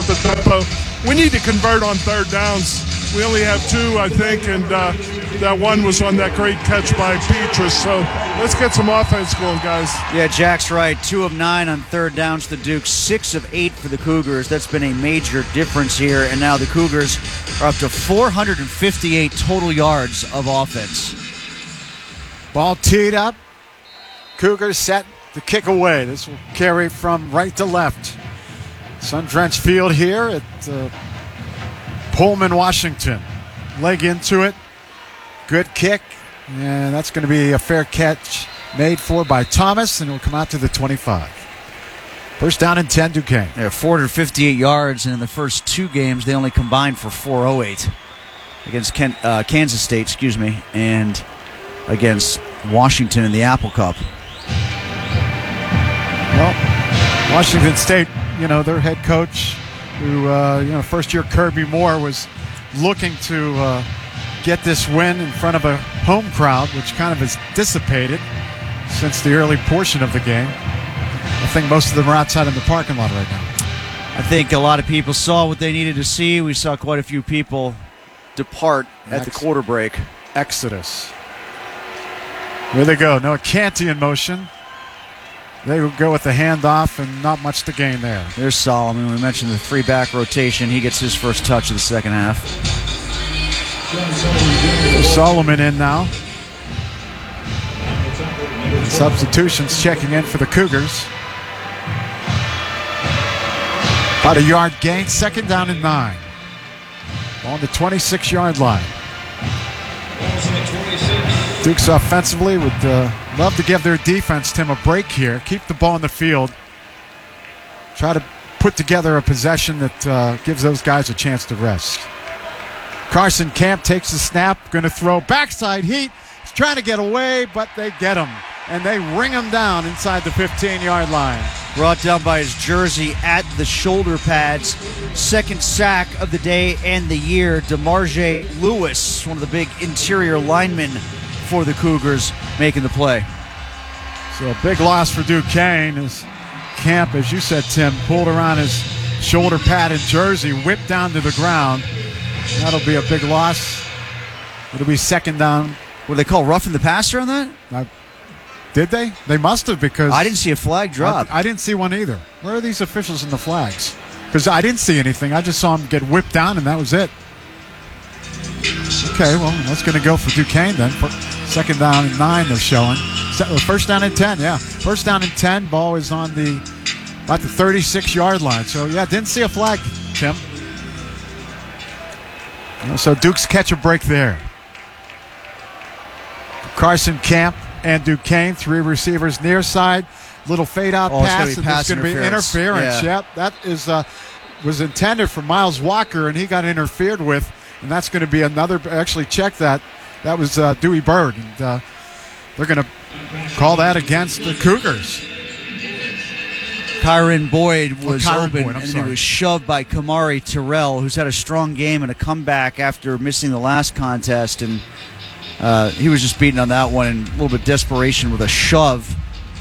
with the tempo. We need to convert on third downs. We only have 2, I think, and that one was on that great catch by Petrus. So let's get some offense going, guys. Yeah, Jack's right. 2 of 9 on third downs for the Dukes, 6 of 8 for the Cougars. That's been a major difference here, and now the Cougars are up to 458 total yards of offense. Ball teed up. Cougars set to kick away. This will carry from right to left. Sun-drenched field here at Pullman, Washington. Leg into it. Good kick. And that's going to be a fair catch made for by Thomas, and it will come out to the 25. First down and 10, Duquesne. Yeah, 458 yards, and in the first 2 games, they only combined for 408 against Kansas State, and against Washington in the Apple Cup. Well, Washington State, their head coach, who, first year Kirby Moore was looking to get this win in front of a home crowd, which kind of has dissipated since the early portion of the game. I think most of them are outside in the parking lot right now. I think a lot of people saw what they needed to see. We saw quite a few people depart at the quarter break. Exodus. Here they go. Noah Canty in motion. They will go with the handoff, and not much to gain there. There's Solomon. We mentioned the 3-back rotation. He gets his first touch of the second half. Solomon in now. Substitutions checking in for the Cougars. About a yard gain. Second down and 9. On the 26-yard line. Dukes offensively would love to give their defense, Tim, a break here. Keep the ball in the field. Try to put together a possession that gives those guys a chance to rest. Carson Camp takes the snap. Going to throw backside heat. He's trying to get away, but they get him. And they ring him down inside the 15-yard line. Brought down by his jersey at the shoulder pads. Second sack of the day and the year. DeMarge Lewis, one of the big interior linemen for the Cougars, making the play. So a big loss for Duquesne as Camp, as you said, Tim, pulled around his shoulder pad and jersey, whipped down to the ground. That'll be a big loss. It'll be second down. What, they call roughing the passer on that? Did they? They must have, because I didn't see a flag drop. I didn't see one either. Where are these officials in the flags? Because I didn't see anything. I just saw him get whipped down, and that was it. Okay, well, that's going to go for Duquesne then. Second down and 9 they're showing. First down and 10, yeah. First down and 10. Ball is on about the 36-yard line. So, yeah, didn't see a flag, Tim. So Dukes catch a break there. Carson Camp and Duquesne, 3 receivers near side. Little fade-out pass, and there's going to be interference. Yeah. Yep, that is was intended for Miles Walker, and he got interfered with, and that's going to be another. Actually, check that. That was Dewey Bird, and they're going to call that against the Cougars. Kyron Boyd was open, and he was shoved by Kamari Terrell, who's had a strong game and a comeback after missing the last contest, and he was just beaten on that one in a little bit of desperation with a shove.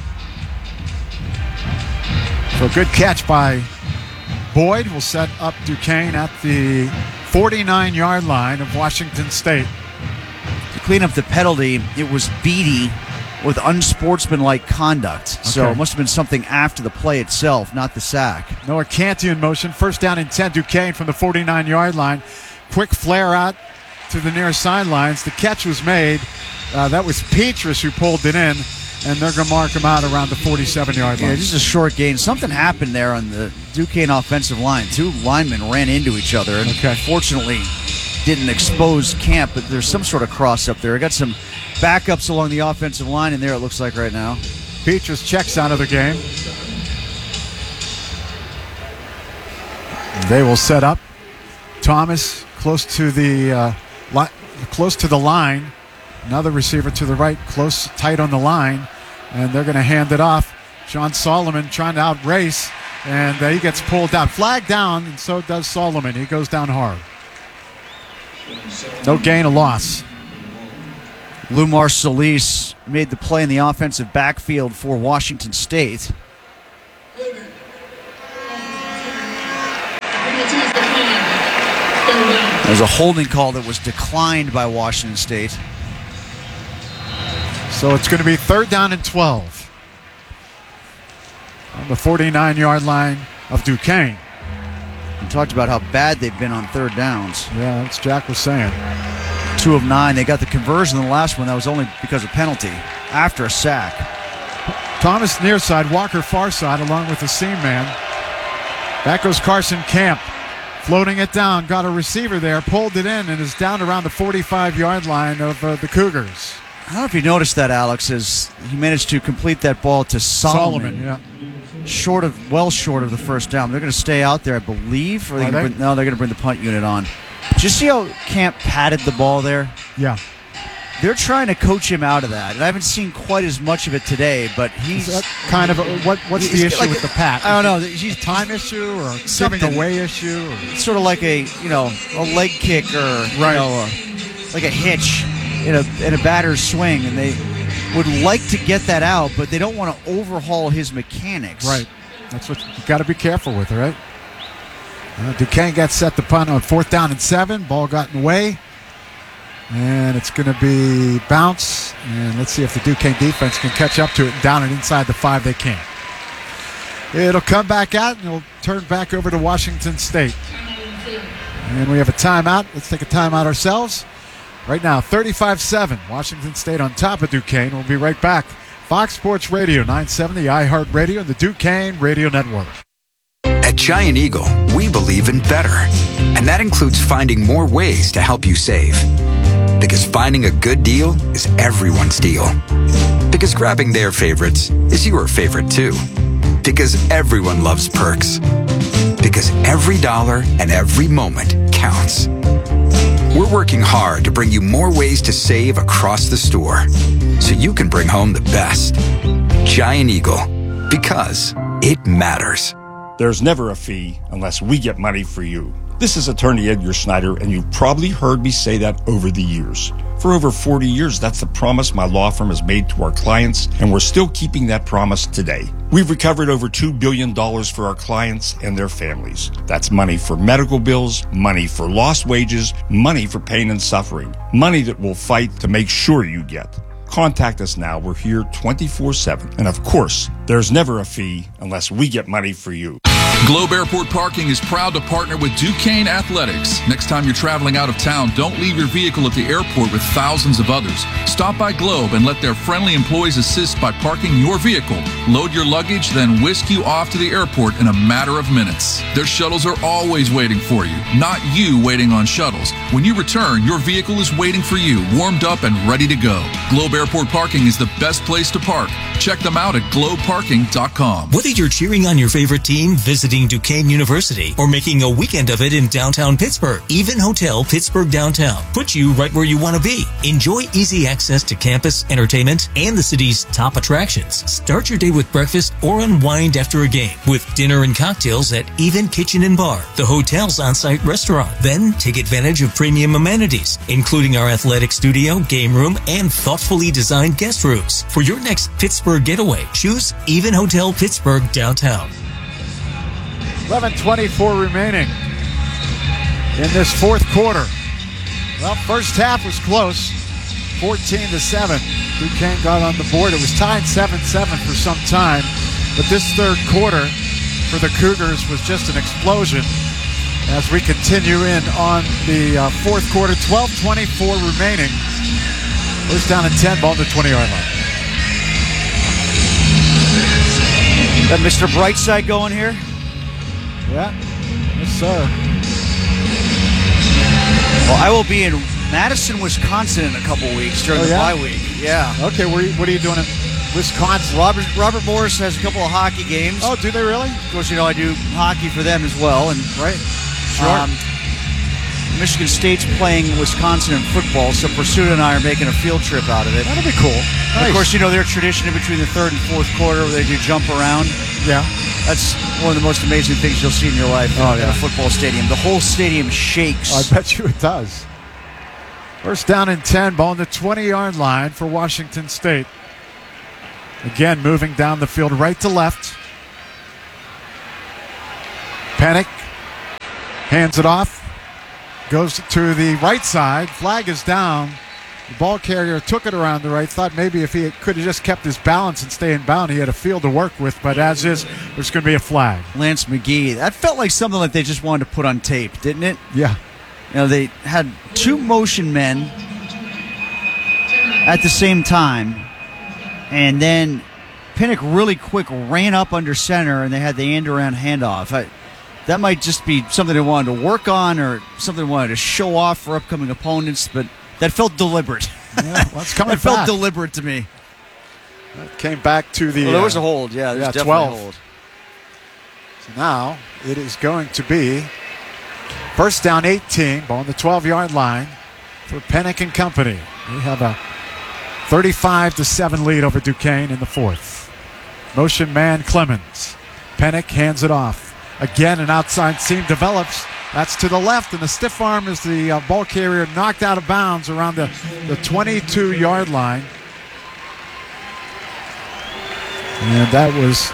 So a good catch by Boyd will set up Duquesne at the 49-yard line of Washington State. To clean up the penalty, it was Beatty with unsportsmanlike conduct. Okay. So it must have been something after the play itself, not the sack. Noah Canty in motion. First down and 10, Duquesne from the 49-yard line. Quick flare out to the near sidelines. The catch was made. That was Petrus who pulled it in, and they're going to mark him out around the 47-yard line. Yeah, just a short gain. Something happened there on the Duquesne offensive line. 2 linemen ran into each other, and fortunately didn't expose Camp, but there's some sort of cross up there. I got some backups along the offensive line in there, it looks like right now. Petrus checks out of the game. They will set up. Thomas close to the line. Another receiver to the right, tight on the line, and they're going to hand it off. John Solomon trying to outrace, and he gets pulled down. Flag down, and so does Solomon. He goes down hard. No gain, a loss. Lumar Solis made the play in the offensive backfield for Washington State. There's a holding call that was declined by Washington State. So it's going to be 3rd down and 12 on the 49-yard line of Duquesne. We talked about how bad they've been on 3rd downs. Yeah, that's Jack was saying. 2 of 9. They got the conversion in the last one. That was only because of penalty after a sack. Thomas near side, Walker far side, along with the seam man. Back goes Carson Camp, floating it down. Got a receiver there, pulled it in, and is down around the 45-yard line of the Cougars. I don't know if you noticed that, Alex, as he managed to complete that ball to Solomon. Yeah. Well short of the first down. They're going to stay out there, I believe. Or they're going to bring the punt unit on. Did you see how Camp patted the ball there? Yeah. They're trying to coach him out of that, and I haven't seen quite as much of it today. But he's kind of what's the issue with the pat? I don't know. He's a time issue or something giving away issue. Or? It's sort of like a leg kick or like a hitch in a batter's swing, and they would like to get that out, but they don't want to overhaul his mechanics. Right. That's what you got to be careful with, right? Duquesne got set to punt on 4th down and 7. Ball got in the way. And it's going to be bounce. And let's see if the Duquesne defense can catch up to it and down it inside the 5. They can't. It'll come back out and it'll turn back over to Washington State. And we have a timeout. Let's take a timeout ourselves. Right now, 35-7. Washington State on top of Duquesne. We'll be right back. Fox Sports Radio, 970, iHeartRadio, and the Duquesne Radio Network. At Giant Eagle, we believe in better. And that includes finding more ways to help you save. Because finding a good deal is everyone's deal. Because grabbing their favorites is your favorite too. Because everyone loves perks. Because every dollar and every moment counts. We're working hard to bring you more ways to save across the store so you can bring home the best. Giant Eagle, because it matters. There's never a fee unless we get money for you. This is attorney Edgar Snyder, and you've probably heard me say that over the years. For over 40 years, that's the promise my law firm has made to our clients, and we're still keeping that promise today. We've recovered over $2 billion for our clients and their families. That's money for medical bills, money for lost wages, money for pain and suffering, money that we'll fight to make sure you get. Contact us now. We're here 24/7. And of course, there's never a fee unless we get money for you. Globe Airport Parking is proud to partner with Duquesne Athletics. Next time you're traveling out of town, don't leave your vehicle at the airport with thousands of others. Stop by Globe and let their friendly employees assist by parking your vehicle. Load your luggage, then whisk you off to the airport in a matter of minutes. Their shuttles are always waiting for you, not you waiting on shuttles. When you return, your vehicle is waiting for you, warmed up and ready to go. Globe Airport Parking is the best place to park. Check them out at globeparking.com. Whether you're cheering on your favorite team, visiting Duquesne University, or making a weekend of it in downtown Pittsburgh, Even Hotel Pittsburgh Downtown puts you right where you want to be. Enjoy easy access to campus, entertainment, and the city's top attractions. Start your day with breakfast or unwind after a game with dinner and cocktails at Even Kitchen and Bar, the hotel's on-site restaurant. Then take advantage of premium amenities, including our athletic studio, game room, and thoughtfully designed guest rooms. For your next Pittsburgh getaway, choose Even Hotel Pittsburgh Downtown. 11:24 remaining in this 4th quarter. Well, first half was close, 14-7. Duquesne got on the board. It was tied 7-7 for some time, but this 3rd quarter for the Cougars was just an explosion as we continue in on the 4th quarter. 12:24 remaining. First down and 10, ball to the 20-yard line. Got Mr. Brightside going here. Yeah, yes, sir. Well, I will be in Madison, Wisconsin in a couple weeks during the bye week. Yeah. Okay, what are you doing in Wisconsin? Robert Morris has a couple of hockey games. Oh, do they really? Of course, I do hockey for them as well. And right. Sure. Michigan State's playing Wisconsin in football, so Pursuit and I are making a field trip out of it. That'll be cool. Nice. Of course, their tradition in between the 3rd and 4th quarter where they do jump around. Yeah. That's one of the most amazing things you'll see in your life at a football stadium. The whole stadium shakes. I bet you it does. First down and 10, ball on the 20-yard line for Washington State. Again, moving down the field right to left. Panic. Hands it off. goes to the right side. Flag is down. The ball carrier took it around the right. Thought maybe if he could have just kept his balance and stay in bound, he had a field to work with. But as is, there's going to be a flag. Lance McGee. That felt like something like they just wanted to put on tape, didn't it? Yeah. You know, they had two motion men at the same time, and then Pinnock really quick ran up under center, and they had the end-around handoff. That might just be something they wanted to work on or something they wanted to show off for upcoming opponents, but that felt deliberate. Yeah, well, it's coming That felt back. deliberate to me. That came back to the. Well, there was a hold. Yeah, there's definitely 12. a hold. So now it is going to be first down 18, ball on the 12-yard line for Pennock and company. They have a 35-7 lead over Duquesne in the fourth. Motion man Clemens. Pennock hands it off. Again, an outside seam develops. That's to the left, and the stiff arm is the ball carrier knocked out of bounds around the 22-yard line. And that was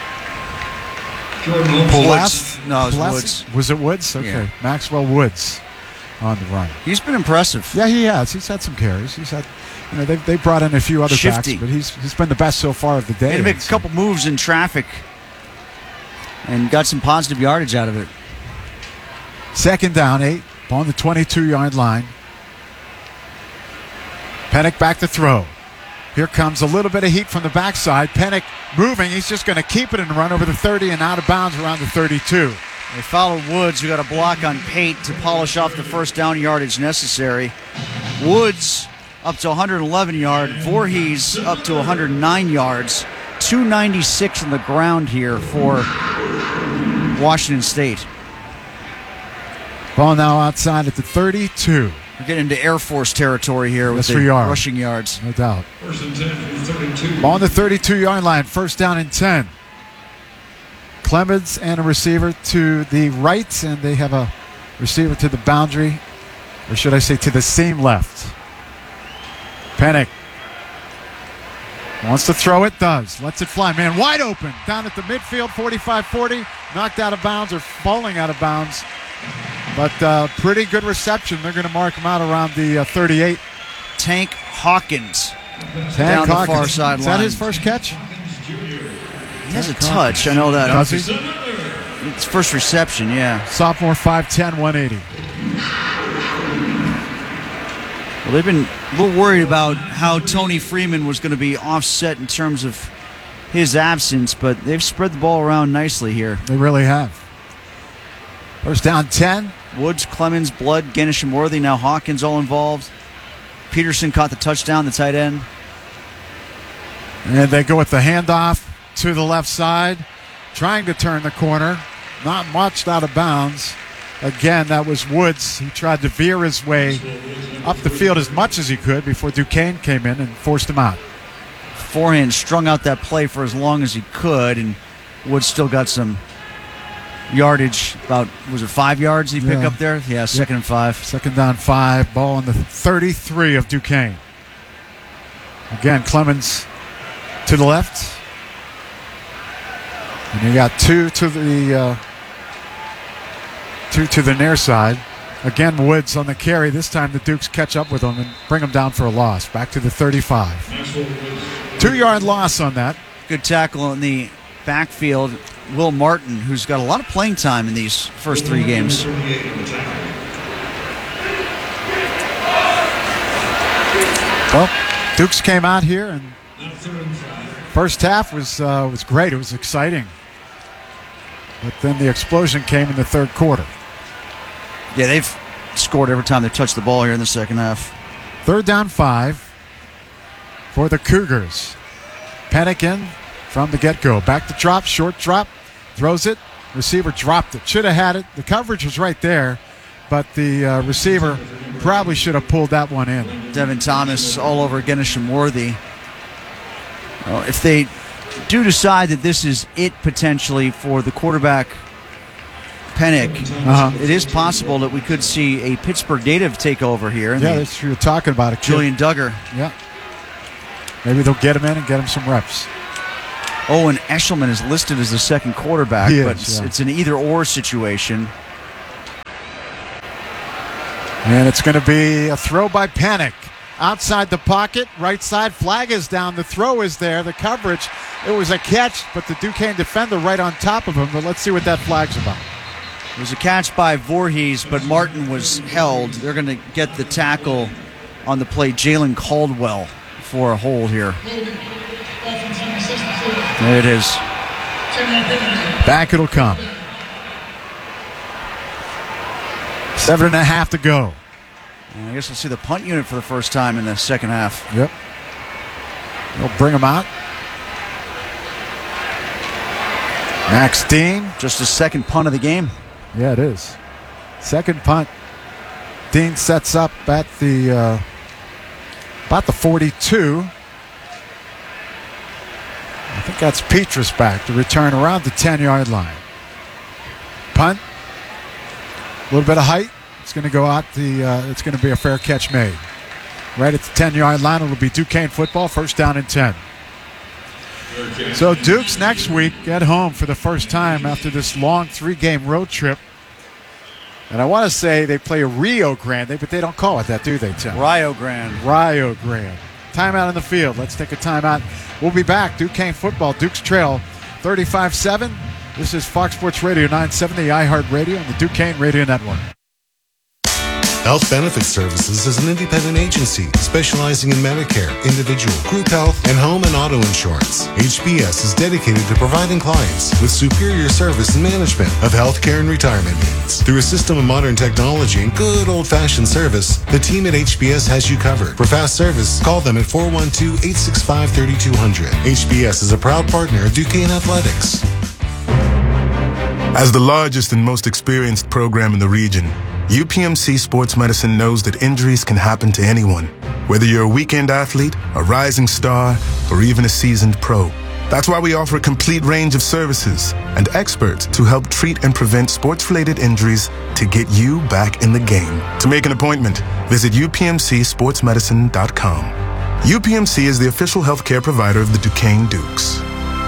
Woods. No, it was Woods. Was it Woods? Okay. Yeah. Maxwell Woods on the run. He's been impressive. Yeah, he has. He's had some carries. He's had, they brought in a few other Shifty. backs, but he's been the best so far of the day. He had to make a couple moves in traffic and got some positive yardage out of it. Second down, 8. Ball on the 22-yard line. Pennock back to throw. Here comes a little bit of heat from the backside. Pennock moving. He's just going to keep it and run over the 30 and out of bounds around the 32. They followed Woods, who got a block on Pate to polish off the first down yardage necessary. Woods up to 111 yards. Voorhees up to 109 yards. 296 on the ground here for Washington State. Ball now outside at the 32. We're getting into Air Force territory here with Yes, the we are. rushing yards. No doubt. Ball on the 32-yard line. First down and 10. Clemens and a receiver to the right, and they have a receiver to the boundary, or should I say to the seam left. Pennock wants to throw it, does. Lets it fly. Man, wide open. Down at the midfield, 45-40. Knocked out of bounds or falling out of bounds. But pretty good reception. They're going to mark him out around the 38. Tank Hawkins Tank down the Hawkins. far sideline. Is that his first catch? He has a touch. I know that. Does he? It's first reception, yeah. Sophomore, 5'10", 180. Well, they've been a little worried about how Tony Freeman was going to be offset in terms of his absence, but they've spread the ball around nicely here. They really have. First down 10. Woods, Clemens, Blood, Ganesh and Worthy, now Hawkins all involved. Peterson caught the touchdown, the tight end. And they go with the handoff to the left side, trying to turn the corner. Not much out of bounds. Again, that was Woods. He tried to veer his way up the field as much as he could before Duquesne came in and forced him out. Forehand strung out that play for as long as he could, and Woods still got some yardage. About, was it 5 yards he picked up there? Yeah, second and 5. Second down 5. Ball on the 33 of Duquesne. Again, Clemens to the left. And you got two to the near side. Again, Woods on the carry. This time the Dukes catch up with him and bring him down for a loss. Back to the 35. 2-yard loss on that. Good tackle in the backfield. Will Martin, who's got a lot of playing time in these first 3 games. Well, Dukes came out here, and first half was great. It was exciting. But then the explosion came in the third quarter. Yeah, they've scored every time they touched the ball here in the second half. Third down 5 for the Cougars. Pennock in from the get-go. Back to drop, short drop, throws it. Receiver dropped it. Should have had it. The coverage was right there, but the receiver probably should have pulled that one in. Devin Thomas all over Ganesh and Worthy. Well, if they do decide that this is it potentially for the quarterback Pennock, it is possible that we could see a Pittsburgh native take over here. Yeah, that's what you're talking about. Julian Duggar. Yeah. Maybe they'll get him in and get him some reps. Owen Eshelman is listed as the second quarterback, He is, but yeah. it's an either-or situation. And it's going to be a throw by Panic. Outside the pocket, right side, flag is down. The throw is there, the coverage. It was a catch, but the Duquesne defender right on top of him. But let's see what that flag's about. It was a catch by Voorhees, but Martin was held. They're going to get the tackle on the play. Jalen Caldwell for a hold here. There it is. Back it'll come. 7.5 to go. I guess we'll see the punt unit for the first time in the second half. Yep. They'll bring him out. Max Dean. Just his second punt of the game. Yeah, it is. Second punt. Dean sets up at the about the 42. I think that's Petrus back to return around the 10-yard line. Punt. A little bit of height. It's going to go out it's going to be a fair catch made. Right at the 10-yard line, it'll be Duquesne football, first down and 10. So Dukes next week at home for the first time after this long 3-game road trip. And I want to say they play Rio Grande, but they don't call it that, do they, Tim? Rio Grande. Rio Grande. Timeout on the field. Let's take a timeout. We'll be back. Duquesne football, Dukes Trail 35-7. This is Fox Sports Radio 970, iHeart Radio, and the Duquesne Radio Network. Health Benefits Services is an independent agency specializing in Medicare, individual, group health, and home and auto insurance. HBS is dedicated to providing clients with superior service and management of healthcare and retirement needs. Through a system of modern technology and good old-fashioned service, the team at HBS has you covered. For fast service, call them at 412-865-3200. HBS is a proud partner of Duquesne Athletics. As the largest and most experienced program in the region, UPMC Sports Medicine knows that injuries can happen to anyone, whether you're a weekend athlete, a rising star, or even a seasoned pro. That's why we offer a complete range of services and experts to help treat and prevent sports-related injuries to get you back in the game. To make an appointment, visit upmcsportsmedicine.com. UPMC is the official healthcare provider of the Duquesne Dukes.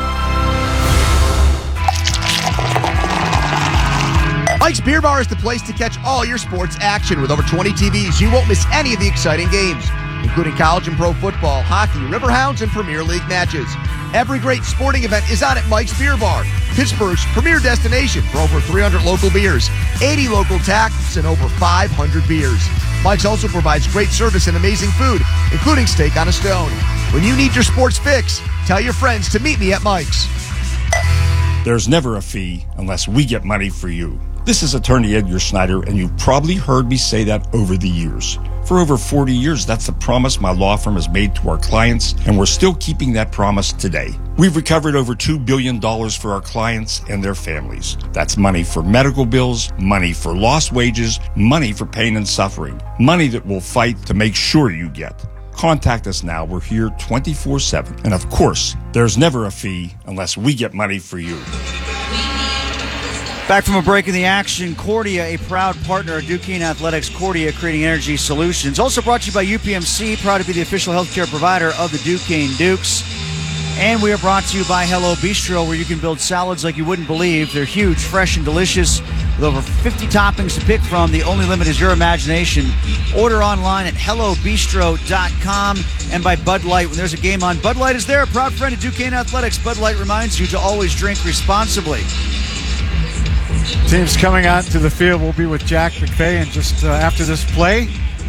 Mike's Beer Bar is the place to catch all your sports action. With over 20 TVs, you won't miss any of the exciting games, including college and pro football, hockey, Riverhounds, and Premier League matches. Every great sporting event is on at Mike's Beer Bar, Pittsburgh's premier destination for over 300 local beers, 80 local taps, and over 500 beers. Mike's also provides great service and amazing food, including steak on a stone. When you need your sports fix, tell your friends to meet me at Mike's. There's never a fee unless we get money for you. This is attorney Edgar Snyder, and you've probably heard me say that over the years. For over 40 years, that's the promise my law firm has made to our clients, and we're still keeping that promise today. We've recovered over $2 billion for our clients and their families. That's money for medical bills, money for lost wages, money for pain and suffering, money that we'll fight to make sure you get. Contact us now. We're here 24/7. And of course, there's never a fee unless we get money for you. Back from a break in the action, Cordia, a proud partner of Duquesne Athletics. Cordia, creating energy solutions. Also brought to you by UPMC, proud to be the official healthcare provider of the Duquesne Dukes. And we are brought to you by Hello Bistro, where you can build salads like you wouldn't believe. They're huge, fresh, and delicious, with over 50 toppings to pick from. The only limit is your imagination. Order online at hellobistro.com. And by Bud Light. When there's a game on, Bud Light is there, a proud friend of Duquesne Athletics. Bud Light reminds you to always drink responsibly. Teams coming out to the field will be with Jack McVay, and just after this play,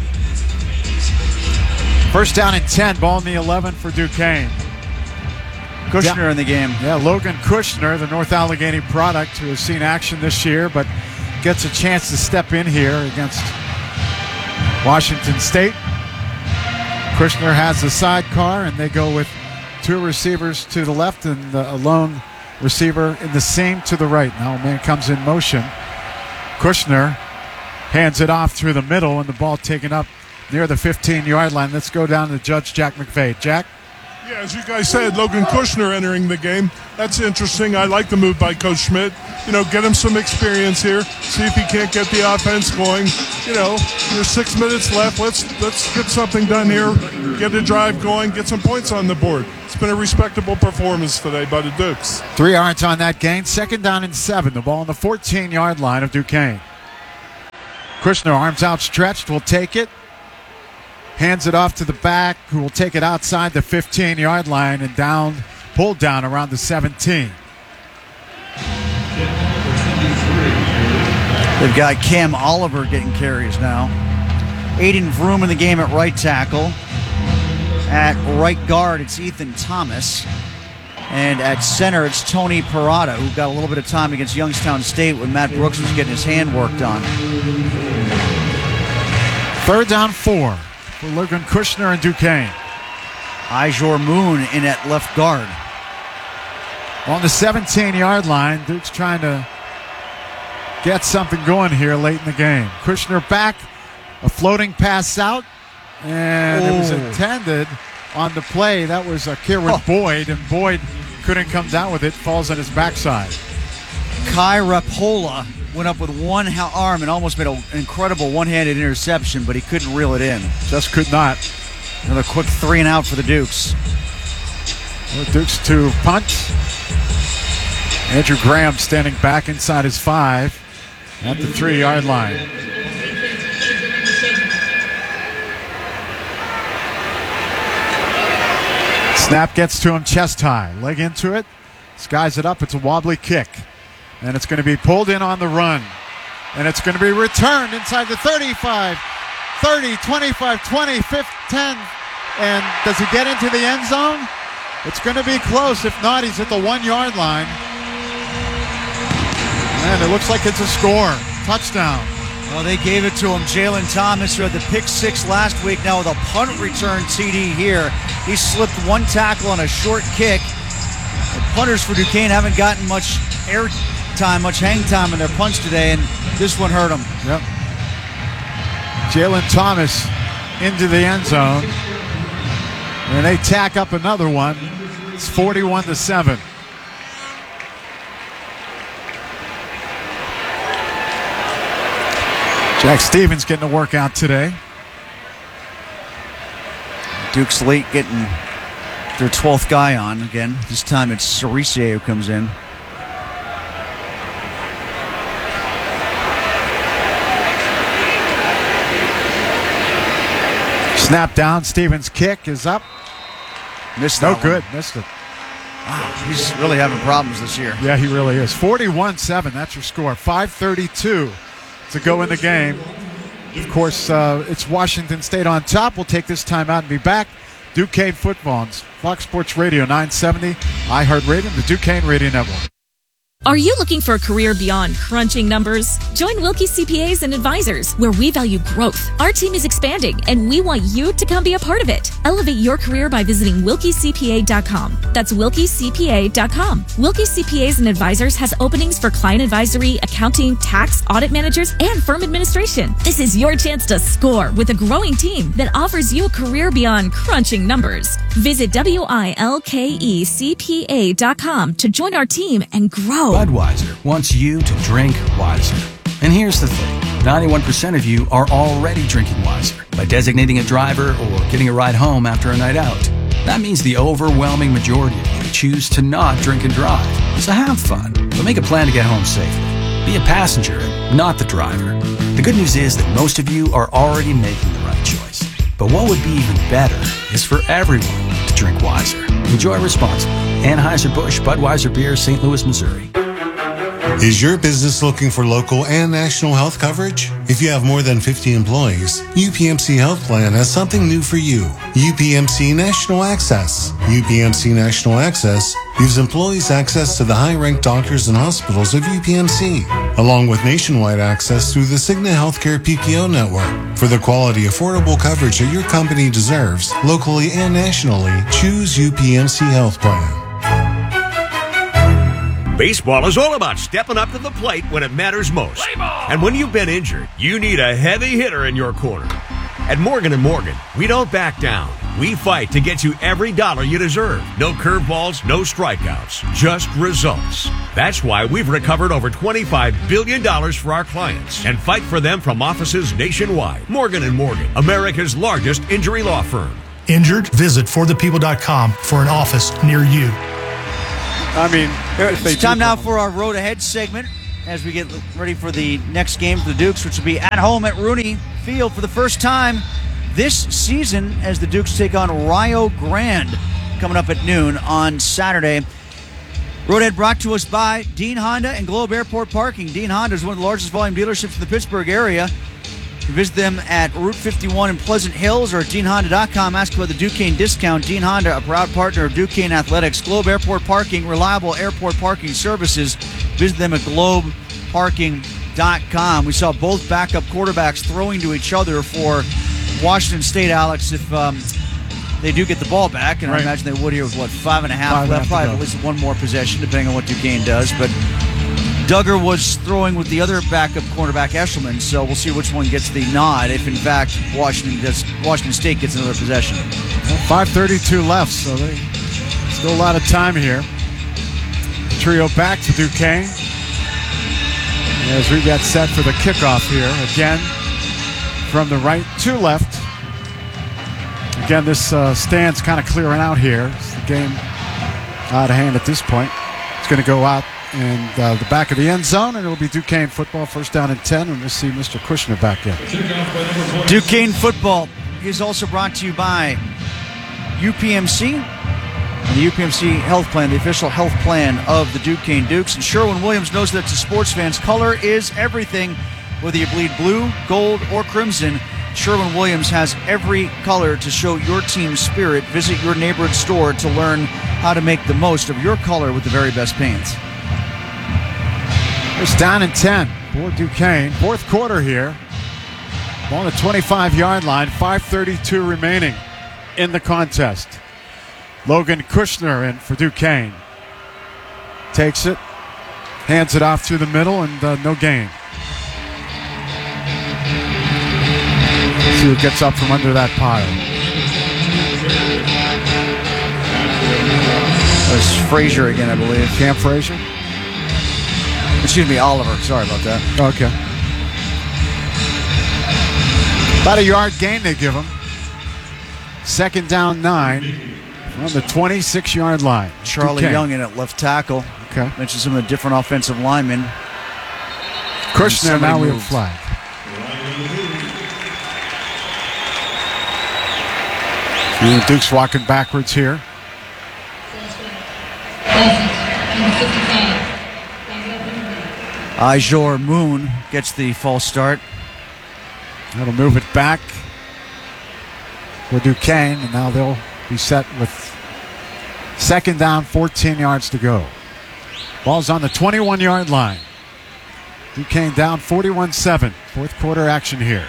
first down and 10, ball in the 11 for Duquesne. Kushner in the game. Yeah, Logan Kushner, the North Allegheny product, who has seen action this year, but gets a chance to step in here against Washington State. Kushner has the sidecar, and they go with two receivers to the left and a lone receiver in the seam to the right. Now a man comes in motion. Kushner hands it off through the middle, and the ball taken up near the 15-yard line. Let's go down to Judge Jack McVay. Jack? Yeah, as you guys said, Logan Kushner entering the game. That's interesting. I like the move by Coach Schmidt. You know, get him some experience here. See if he can't get the offense going. You know, there's 6 minutes left. Let's get something done here. Get a drive going. Get some points on the board. It's been a respectable performance today by the Dukes. 3 yards on that gain. Second down and 7. The ball on the 14-yard line of Duquesne. Kushner, arms outstretched, will take it. Hands it off to the back, who will take it outside the 15-yard line and pulled down around the 17. They've got Cam Oliver getting carries now. Aiden Vroom in the game at right tackle. At right guard, it's Ethan Thomas. And at center, it's Tony Parada, who got a little bit of time against Youngstown State when Matt Brooks was getting his hand worked on. 3rd down 4 for Logan Kushner and Duquesne. Ijor Moon in at left guard. On the 17-yard line, Duke's trying to get something going here late in the game. Kushner back, a floating pass out, and it was intended on the play. That was Kieran Boyd, and Boyd couldn't come down with it, falls on his backside. Kai Rapola went up with one arm and almost made an incredible one-handed interception, but he couldn't reel it in. Just could not. Another quick 3 and out for the Dukes. The Dukes to punt. Andrew Graham standing back inside his 5 at the 3-yard line. Snap gets to him chest high. Leg into it. Skies it up. It's a wobbly kick. And it's going to be pulled in on the run. And it's going to be returned inside the 35, 30, 25, 20, 5, 10. And does he get into the end zone? It's going to be close. If not, he's at the 1-yard line. And it looks like it's a score. Touchdown. Well, they gave it to him. Jalen Thomas, who had the pick 6 last week, now with a punt return TD here. He slipped one tackle on a short kick. The punters for Duquesne haven't gotten much air time, much hang time in their punts today, and this one hurt them. Yep. Jalen Thomas into the end zone. And they tack up another one. It's 41-7. Jack Stevens getting a workout today. Duke's late getting their 12th guy on again. This time it's Cerisier who comes in. Snap down. Stevens' kick is up. Missed no that good. one. Missed it. Wow, he's really having problems this year. Yeah, he really is. 41-7. That's your score. 5:32 to go in the game. Of course, it's Washington State on top. We'll take this time out and be back. Duquesne football on Fox Sports Radio 970, iHeartRadio, the Duquesne Radio Network. Are you looking for a career beyond crunching numbers? Join Wilkie CPAs and Advisors, where we value growth. Our team is expanding, and we want you to come be a part of it. Elevate your career by visiting wilkiecpa.com. That's wilkiecpa.com. Wilkie CPAs and Advisors has openings for client advisory, accounting, tax, audit managers, and firm administration. This is your chance to score with a growing team that offers you a career beyond crunching numbers. Visit wilkecpa.com to join our team and grow. Budweiser wants you to drink wiser. And here's the thing. 91% of you are already drinking wiser by designating a driver or getting a ride home after a night out. That means the overwhelming majority of you choose to not drink and drive. So have fun, but make a plan to get home safely. Be a passenger and not the driver. The good news is that most of you are already making the right choice. But what would be even better is for everyone to drink wiser. Enjoy responsibly. Anheuser-Busch Budweiser Beer, St. Louis, Missouri. Is your business looking for local and national health coverage? If you have more than 50 employees, UPMC Health Plan has something new for you. UPMC National Access. UPMC National Access gives employees access to the high-ranked doctors and hospitals of UPMC, along with nationwide access through the Cigna Healthcare PPO network. For the quality, affordable coverage that your company deserves, locally and nationally, choose UPMC Health Plan. Baseball is all about stepping up to the plate when it matters most. And when you've been injured, you need a heavy hitter in your corner. At Morgan & Morgan, we don't back down. We fight to get you every dollar you deserve. No curveballs, no strikeouts, just results. That's why we've recovered over $25 billion for our clients and fight for them from offices nationwide. Morgan & Morgan, America's largest injury law firm. Injured? Visit forthepeople.com for an office near you. I mean, it's time now for our Road Ahead segment. as we get ready for the next game for the Dukes, which will be at home at Rooney Field for the first time this season as the Dukes take on Rio Grande coming up at noon on Saturday. Roadhead brought to us by Dean Honda and Globe Airport Parking. Dean Honda is one of the largest volume dealerships in the Pittsburgh area. You can visit them at Route 51 in Pleasant Hills or at DeanHonda.com. Ask about the Duquesne discount. Dean Honda, a proud partner of Duquesne Athletics. Globe Airport Parking, reliable airport parking services. Visit them at GlobeParking.com. We saw both backup quarterbacks throwing to each other for Washington State, Alex, if they do get the ball back, and I imagine they would here with, 5.5 left, probably at least one more possession, depending on what Duquesne does. But Duggar was throwing with the other backup cornerback, Eshelman, so we'll see which one gets the nod if, in fact, Washington State gets another possession. 5:32 left, so still a lot of time here. The trio back to Duquesne as we get set for the kickoff here. Again, from the right to left. Again, this stand's kind of clearing out here. It's the game out of hand at this point. It's going to go out in the back of the end zone, and it'll be Duquesne football, first down and 10, and we'll see Mr. Kushner back in. Duquesne football is also brought to you by UPMC and the UPMC Health Plan, the official health plan of the Duquesne Dukes. And Sherwin-Williams knows that to sports fans, color is everything. Whether you bleed blue, gold, or crimson, Sherwin-Williams has every color to show your team's spirit. Visit your neighborhood store to learn how to make the most of your color with the very best paints. It's down and 10 for Duquesne. Fourth quarter here. On the 25-yard line, 5:32 remaining in the contest. Logan Kushner in for Duquesne. Takes it, hands it off through the middle, and no gain. See who gets up from under that pile. That's Frazier again, I believe. Cam Frazier? Excuse me, Oliver. Sorry about that. Okay. About a yard gain they give him. Second down 9 on the 26-yard line. Charlie Duquesne. Young in at left tackle. Okay. Mentioned some of the different offensive linemen. Kushner, now we have a flag. And Duke's walking backwards here. Ijor Moon gets the false start. That'll move it back for Duquesne, and now they'll be set with second down, 14 yards to go. Ball's on the 21-yard line. Duquesne down 41-7. Fourth quarter action here.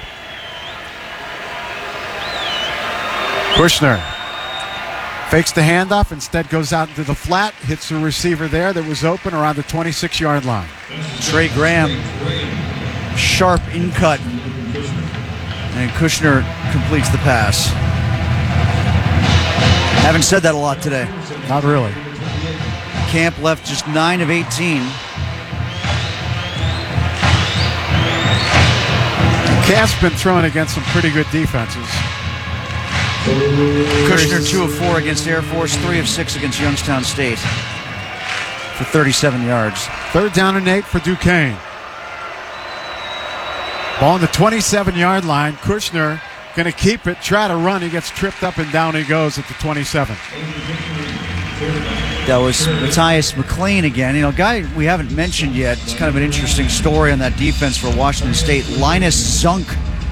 Kushner fakes the handoff, instead goes out into the flat, hits the receiver there that was open around the 26-yard line. Trey Graham, sharp in cut, and Kushner completes the pass. Haven't said that a lot today. Not really. Camp left just 9 of 18. Camp's been throwing against some pretty good defenses. Kushner 2 of 4 against Air Force, 3 of 6 against Youngstown State for 37 yards. Third down and 8 for Duquesne. Ball on the 27-yard line. Kushner going to keep it, try to run. He gets tripped up and down he goes at the 27. That was Matthias McLean again. You know, a guy we haven't mentioned yet. It's kind of an interesting story on that defense for Washington State. Linus Zunk,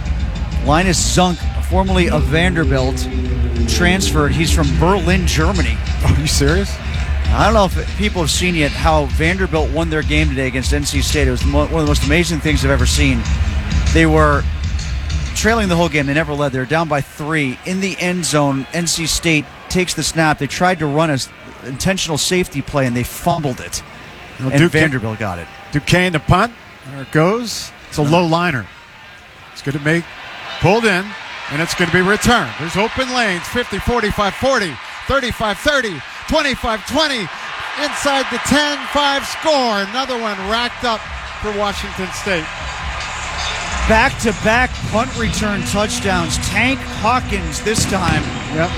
formerly of Vanderbilt, transferred. He's from Berlin, Germany. Are you serious? I don't know if people have seen yet how Vanderbilt won their game today against NC State. It was one of the most amazing things I've ever seen. They were trailing the whole game. They never led. They were down by 3. In the end zone, NC State takes the snap. They tried to run an intentional safety play, and they fumbled it. And Vanderbilt got it. Duquesne to punt. There it goes. It's a low liner. It's going to make pulled in, and it's going to be returned. There's open lanes. 50, 45, 40, 35, 30, 25, 20. Inside the 10, 5 score. Another one racked up for Washington State. Back-to-back punt return touchdowns. Tank Hawkins this time. Yep.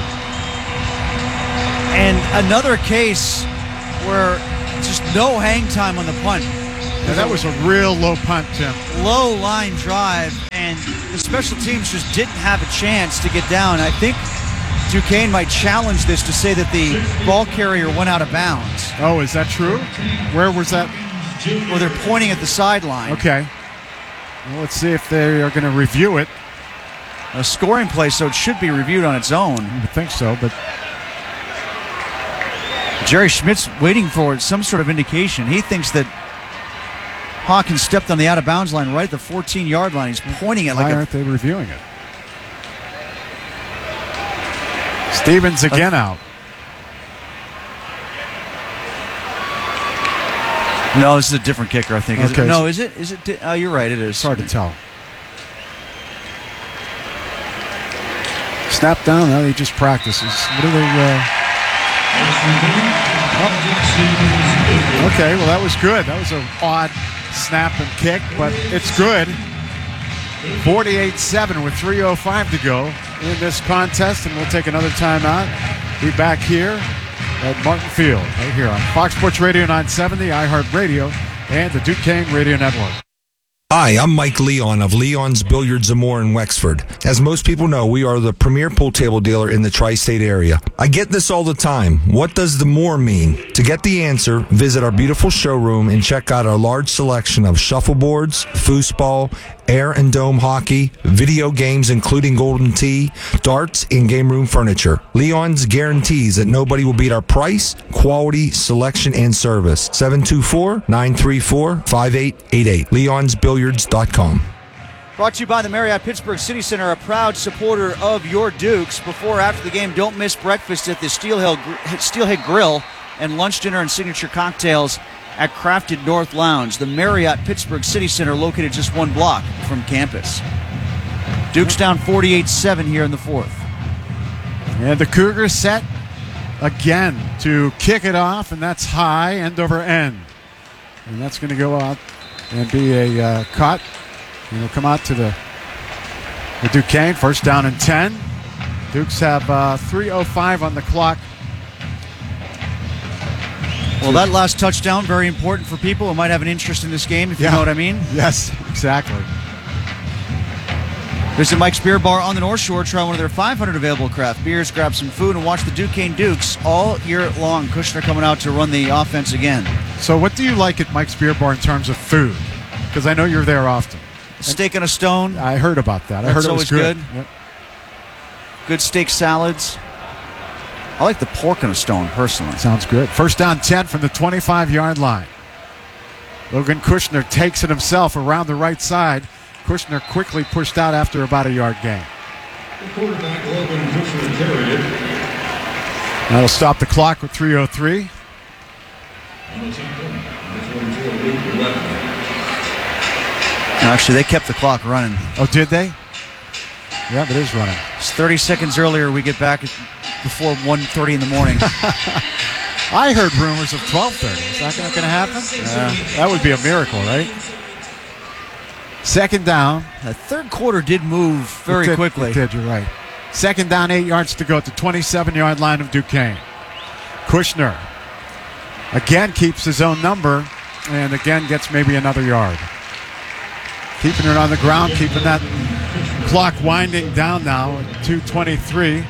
And another case where just no hang time on the punt. Yeah, that was a real low punt, Tim. Low line drive, and the special teams just didn't have a chance to get down. I think Duquesne might challenge this to say that the ball carrier went out of bounds. Oh, is that true? Where was that? Well, they're pointing at the sideline. Okay. Well, let's see if they are going to review it. A scoring play, so it should be reviewed on its own. I think so, but Jerry Schmidt's waiting for some sort of indication. He thinks that Hawkins stepped on the out-of-bounds line right at the 14-yard line. He's pointing at why aren't they reviewing it? Stevens again out. No, this is a different kicker, I think. Okay. No, is it? Oh, you're right, it is. It's hard to tell. Snap down. No, he just practices. What are they? Okay, well, that was good. That was an odd snap and kick, but it's good. 48-7 with 3:05 to go in this contest, and we'll take another timeout. Be back here at Martin Field, right here on Fox Sports Radio 970, iHeartRadio, and the Duquesne Radio Network. Hi, I'm Mike Leon of Leon's Billiards and More in Wexford. As most people know, we are the premier pool table dealer in the tri-state area. I get this all the time. What does the more mean? To get the answer, visit our beautiful showroom and check out our large selection of shuffleboards, foosball, air and dome hockey, video games including Golden Tee, darts, and game room furniture. Leon's guarantees that nobody will beat our price, quality, selection, and service. 724-934-5888. Leon'sBilliards.com. Brought to you by the Marriott Pittsburgh City Center, a proud supporter of your Dukes. Before or after the game, don't miss breakfast at the Steelhead Grill and lunch, dinner, and signature cocktails at Crafted North Lounge. The Marriott Pittsburgh City Center, located just one block from campus. Dukes down 48-7 here in the fourth. And the Cougars set again to kick it off, and that's high, end over end. And that's going to go out and be a cut. And it'll come out to the Duquesne. First down and 10. Dukes have 3:05 on the clock. Well, that last touchdown, very important for people who might have an interest in this game, if you know what I mean. Yes, exactly. Visit Mike's Beer Bar on the North Shore. Try one of their 500 available craft beers, grab some food, and watch the Duquesne Dukes all year long. Kushner coming out to run the offense again. So what do you like at Mike's Beer Bar in terms of food? Because I know you're there often. Steak on a stone. I heard about that. I heard That's it was good. Yep. Good steak salads. I like the pork on a stone, personally. Sounds good. First down 10 from the 25-yard line. Logan Kushner takes it himself around the right side. Kushner quickly pushed out after about a yard gain. Quarterback Logan Kushner carried it. That'll stop the clock with 3:03. Actually, they kept the clock running. Oh, did they? Yeah, it is running. It's 30 seconds earlier. We get back before 1:30 in the morning. I heard rumors of 12:30. Is that not going to happen? That would be a miracle, right? Second down. The third quarter did move very quickly. It did, you're right. Second down, 8 yards to go at the 27-yard line of Duquesne. Kushner again keeps his own number and again gets maybe another yard. Keeping it on the ground, keeping that clock winding down now at 2:23.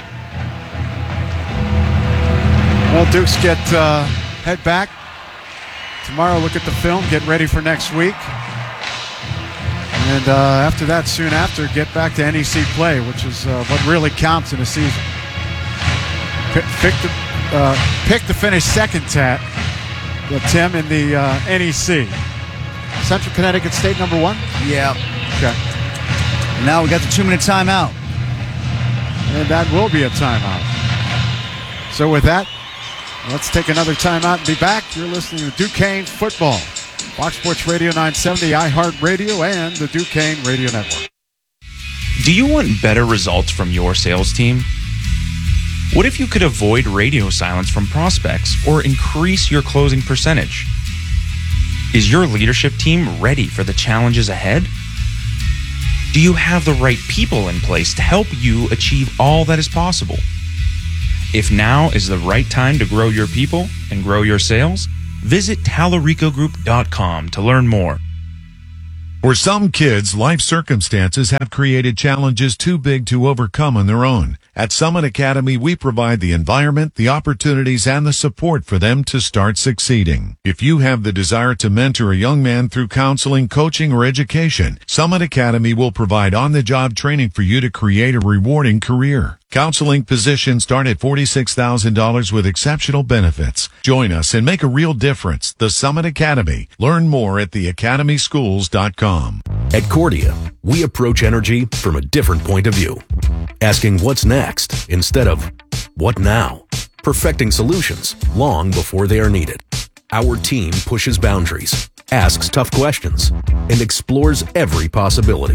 Well, Dukes head back. Tomorrow, look at the film, get ready for next week. And after that, soon after, get back to NEC play, which is what really counts in a season. Pick to finish second, Tim, in the NEC. Central Connecticut State number 1? Yeah. Okay. And now we got the 2-minute timeout. And that will be a timeout. So with that, let's take another timeout and be back. You're listening to Duquesne Football. Fox Sports Radio 970, iHeartRadio, and the Duquesne Radio Network. Do you want better results from your sales team? What if you could avoid radio silence from prospects or increase your closing percentage? Is your leadership team ready for the challenges ahead? Do you have the right people in place to help you achieve all that is possible? If now is the right time to grow your people and grow your sales, Visit TalaricoGroup.com to learn more. For some kids, life circumstances have created challenges too big to overcome on their own. At Summit Academy, we provide the environment, the opportunities, and the support for them to start succeeding. If you have the desire to mentor a young man through counseling, coaching, or education, Summit Academy will provide on-the-job training for you to create a rewarding career. Counseling positions start at $46,000 with exceptional benefits. Join us and make a real difference. The Summit Academy. Learn more at theacademyschools.com. At Cordia, we approach energy from a different point of view. Asking what's next instead of what now. Perfecting solutions long before they are needed. Our team pushes boundaries, asks tough questions, and explores every possibility.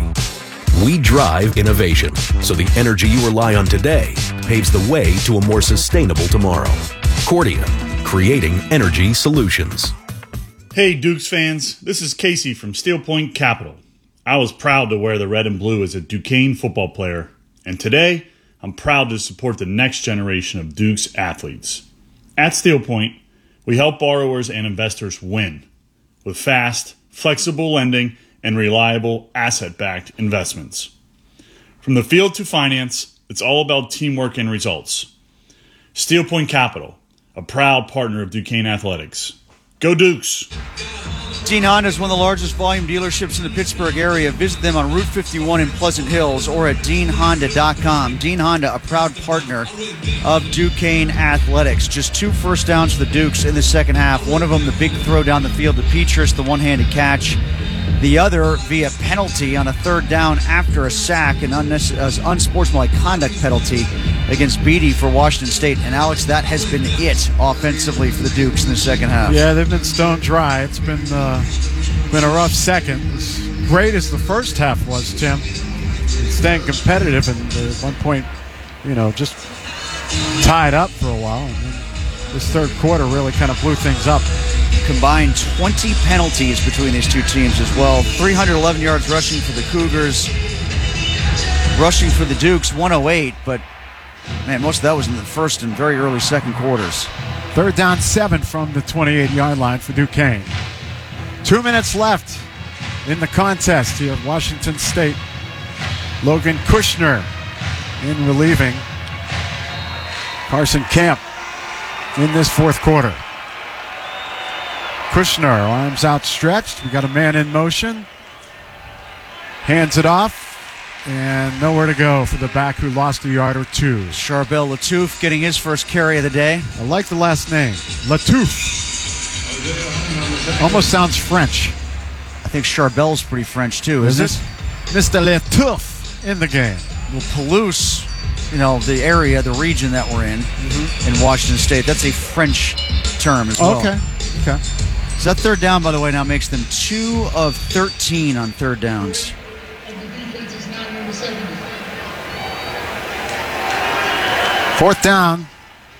We drive innovation, so the energy you rely on today paves the way to a more sustainable tomorrow. Cordia, creating energy solutions. Hey Dukes fans, this is Casey from Steel Point Capital. I was proud to wear the red and blue as a Duquesne football player, and today I'm proud to support the next generation of Dukes athletes. At Steel Point, we help borrowers and investors win with fast, flexible lending and reliable asset-backed investments. From the field to finance, it's all about teamwork and results. Steel Point Capital, a proud partner of Duquesne Athletics. Go Dukes! Dean Honda is one of the largest volume dealerships in the Pittsburgh area. Visit them on Route 51 in Pleasant Hills or at DeanHonda.com. Dean Honda, a proud partner of Duquesne Athletics. Just 2 first downs for the Dukes in the second half. One of them, the big throw down the field to Petrus, the one-handed catch. The other via penalty on a third down after a sack, an unsportsmanlike conduct penalty against Beatty for Washington State. And Alex, that has been it offensively for the Dukes in the second half. Yeah, they've been stone dry. It's been a rough second. As great as the first half was, Tim, staying competitive, and at one point, just tied up for a while. And then this third quarter really kind of blew things up. Combined 20 penalties between these two teams as well. 311 yards rushing for the Cougars. Rushing for the Dukes, 108, but man, most of that was in the first and very early second quarters. Third down 7 from the 28-yard line for Duquesne. 2 minutes left in the contest here at Washington State. Logan Kushner in relieving Carson Camp in this fourth quarter. Kushner, arms outstretched. We got a man in motion. Hands it off, and nowhere to go for the back who lost a yard or two. Charbel Latouf getting his first carry of the day. I like the last name, Latouf. Almost sounds French. I think Charbel's pretty French too, isn't it? Mr. Latouf in the game. Well, Palouse, the area, the region that we're in Washington State, that's a French term as well. Okay. So that third down, by the way, now makes them 2 of 13 on third downs. Fourth down.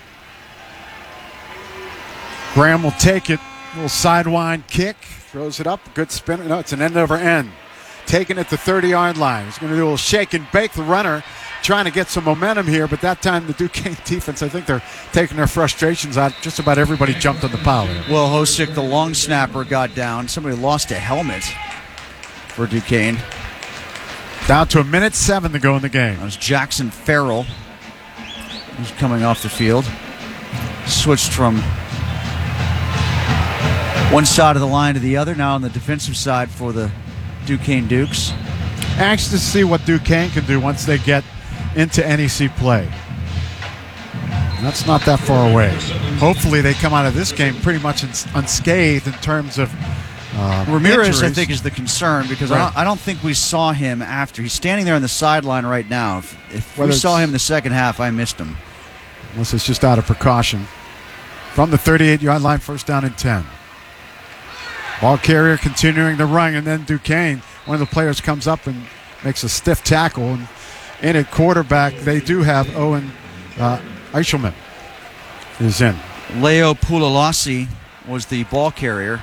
Graham will take it. Little sidewind kick. Throws it up. Good spin. No, it's an end over end. Taking it to 30-yard line. He's going to do a little shake and bake. The runner trying to get some momentum here, but that time the Duquesne defense, I think they're taking their frustrations out. Just about everybody jumped on the pile there. Well, Hosick, the long snapper, got down. Somebody lost a helmet for Duquesne. Down to 1:07 to go in the game. That was Jackson Farrell, who's coming off the field. Switched from one side of the line to the other, now on the defensive side for the Duquesne Dukes. Anxious to see what Duquesne can do once they get into NEC play. That's not that far away. Hopefully they come out of this game pretty much unscathed in terms of Ramirez, injuries. I think, is the concern because I don't think we saw him after. He's standing there on the sideline right now. If we saw him in the second half, I missed him. Unless it's just out of precaution. From the 38-yard line, first down and 10. Ball carrier continuing to run, and then Duquesne, one of the players comes up and makes a stiff tackle. And in at quarterback, they do have Owen Eichelman is in. Leo Pulalasi was the ball carrier.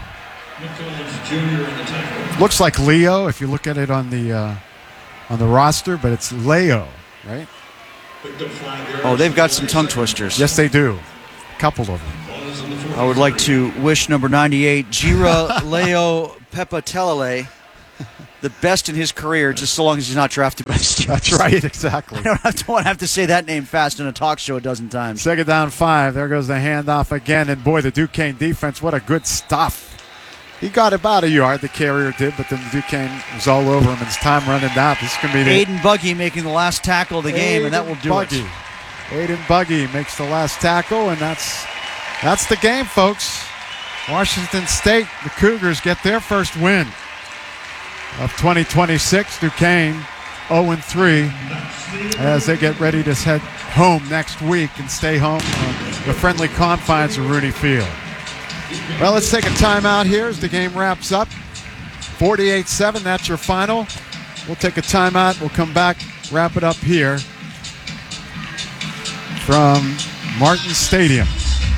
Looks like Leo if you look at it on the roster, but it's Leo, right? Oh, they've got some tongue twisters. Yes, they do. A couple of them. I would like to wish number 98, Gira Leo Pepatelele, the best in his career, just so long as he's not drafted by the Steelers. That's right, exactly. I don't have to say that name fast in a talk show a dozen times. Second down 5. There goes the handoff again. And boy, the Duquesne defense, what a good stuff. He got about a yard, the carrier did, but then Duquesne was all over him. It's time running down. This is going to be Aiden Buggy making the last tackle of the game, and that will do it. Aiden Buggy makes the last tackle, and that's the game, folks. Washington State, the Cougars get their first win of 2026. Duquesne 0-3 as they get ready to head home next week and stay home on the friendly confines of Rooney Field. Well, let's take a timeout here as the game wraps up. 48-7, that's your final. We'll take a timeout. We'll come back, wrap it up here from Martin Stadium.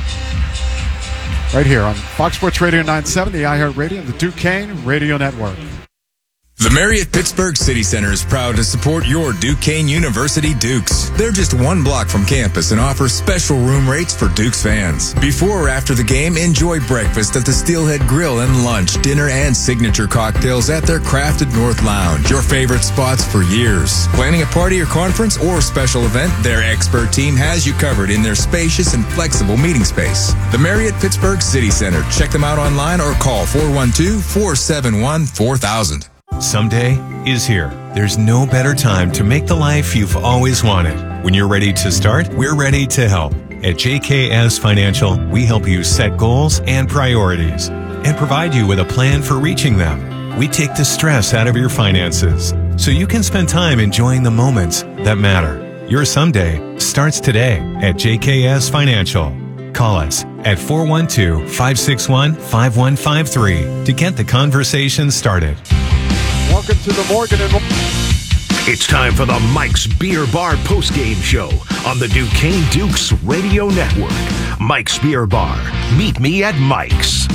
Right here on Fox Sports Radio 970, the iHeartRadio, and the Duquesne Radio Network. The Marriott Pittsburgh City Center is proud to support your Duquesne University Dukes. They're just one block from campus and offer special room rates for Dukes fans. Before or after the game, enjoy breakfast at the Steelhead Grill and lunch, dinner, and signature cocktails at their crafted North Lounge. Your favorite spots for years. Planning a party or conference or special event, their expert team has you covered in their spacious and flexible meeting space. The Marriott Pittsburgh City Center. Check them out online or call 412-471-4000. Someday is here. There's no better time to make the life you've always wanted. When you're ready to start, we're ready to help. At JKS Financial, we help you set goals and priorities and provide you with a plan for reaching them. We take the stress out of your finances so you can spend time enjoying the moments that matter. Your someday starts today at JKS Financial. Call us at 412-561-5153 to get the conversation started. Welcome to the Morgan and It's time for the Mike's Beer Bar postgame show on the Duquesne Dukes Radio Network. Mike's Beer Bar. Meet me at Mike's.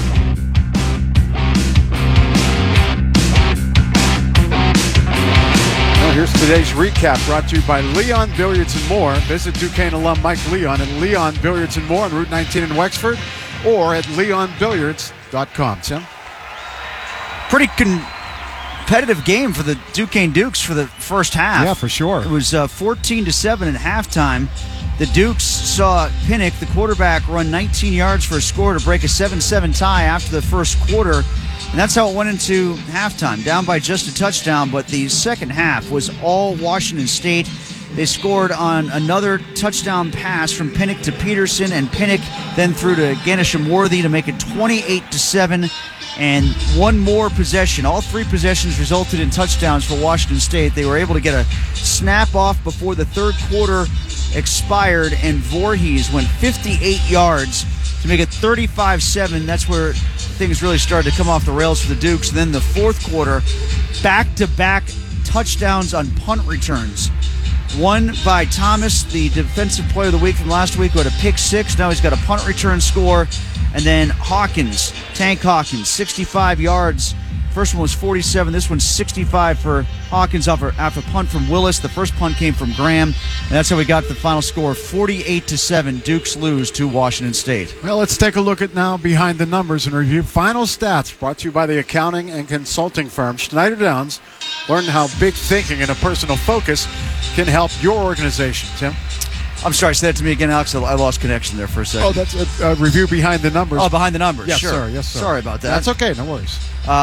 Well, here's today's recap brought to you by Leon Billiards and More. Visit Duquesne alum Mike Leon at Leon Billiards and More on Route 19 in Wexford or at leonbilliards.com. Tim? Pretty competitive game for the Duquesne Dukes for the first half. Yeah, for sure. It was 14-7 at halftime. The Dukes saw Pinnock, the quarterback, run 19 yards for a score to break a 7-7 tie after the first quarter. And that's how it went into halftime, down by just a touchdown. But the second half was all Washington State. They scored on another touchdown pass from Pinnock to Peterson, and Pinnock then threw to Ganisham-Worthy to make it 28-7. And one more possession. All three possessions resulted in touchdowns for Washington State. They were able to get a snap off before the third quarter expired, and Voorhees went 58 yards to make it 35-7. That's where things really started to come off the rails for the Dukes. And then the fourth quarter, back-to-back touchdowns on punt returns. One by Thomas, the defensive player of the week from last week, who had a pick six. Now he's got a punt return score. And then Hawkins, Tank Hawkins, 65 yards. First one was 47. This one's 65 for Hawkins after a punt from Willis. The first punt came from Graham. And that's how we got the final score, 48-7. Dukes lose to Washington State. Well, let's take a look at now behind the numbers and review final stats brought to you by the accounting and consulting firm Schneider Downs. Learn how big thinking and a personal focus can help your organization. Tim? I'm sorry, say that to me again, Alex. I lost connection there for a second. Oh, that's a review behind the numbers. Oh, behind the numbers. Yes, sure. sir. Yes, sir. Sorry about that. That's okay. No worries.